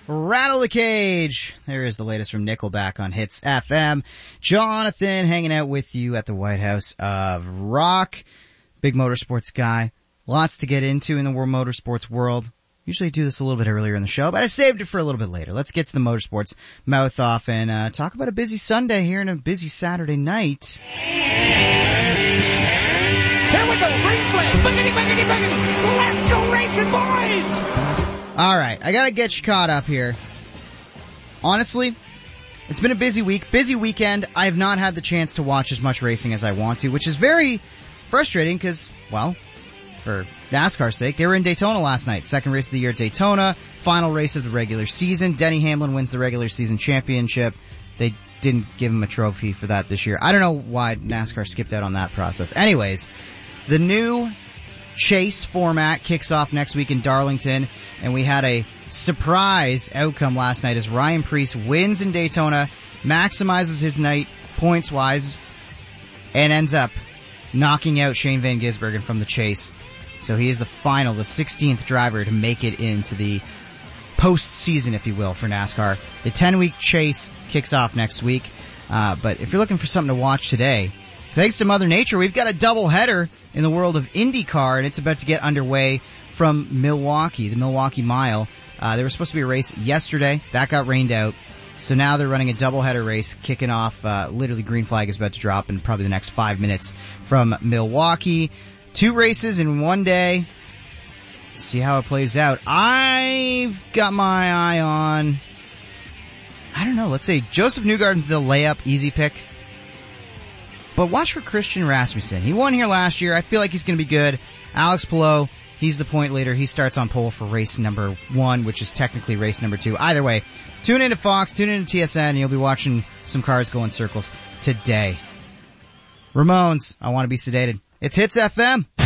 Rattle the Cage. There is the latest from Nickelback on Hits FM. Jonathan hanging out with you at the White House of Rock. Big motorsports guy. Lots to get into in the motorsports world. Usually do this a little bit earlier in the show, but I saved it for a little bit later. Let's get to the motorsports mouth off and talk about a busy Sunday here and a busy Saturday night. Here we go, green flag, boogity, boogity, boogity. Let's go racing, boys! Alright, I gotta get you caught up here. Honestly, it's been a busy week, busy weekend. I have not had the chance to watch as much racing as I want to, which is very frustrating because, well, for NASCAR's sake, they were in Daytona last night. Second race of the year at Daytona, final race of the regular season. Denny Hamlin wins the regular season championship. They didn't give him a trophy for that this year. I don't know why NASCAR skipped out on that process. Anyways, the new chase format kicks off next week in Darlington, and we had a surprise outcome last night as Ryan Preece wins in Daytona, maximizes his night points-wise, and ends up knocking out Shane Van Gisbergen from the chase. So he is the 16th driver to make it into the postseason, if you will, for NASCAR. The 10-week chase kicks off next week. But if you're looking for something to watch today, thanks to Mother Nature, we've got a doubleheader in the world of IndyCar, and it's about to get underway from Milwaukee, the Milwaukee Mile. There was supposed to be a race yesterday. That got rained out. So now they're running a doubleheader race kicking off. Literally, green flag is about to drop in probably the next 5 minutes from Milwaukee. 2 races in one day. See how it plays out. I've got my eye on, I don't know, let's say Joseph Newgarden's the layup easy pick. But watch for Christian Rasmussen. He won here last year. I feel like he's going to be good. Alex Palou, he's the point leader. He starts on pole for race number 1, which is technically race number 2. Either way, tune into Fox, tune into TSN, and you'll be watching some cars go in circles today. Ramones, I Want to Be Sedated. It's Hits FM.